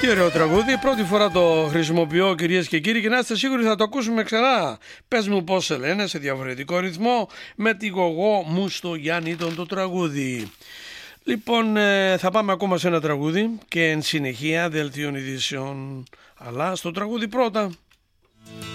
Τι ωραίο τραγούδι, πρώτη φορά το χρησιμοποιώ κυρίες και κύριοι και να είστε σίγουροι θα το ακούσουμε ξανά. Πες μου πώς σε λένε σε διαφορετικό ρυθμό με τη Γογό μου στο Γιάννη ήταν το τραγούδι. Λοιπόν θα πάμε ακόμα σε ένα τραγούδι και εν συνεχεία δελτίων ειδήσεων, αλλά στο τραγούδι πρώτα.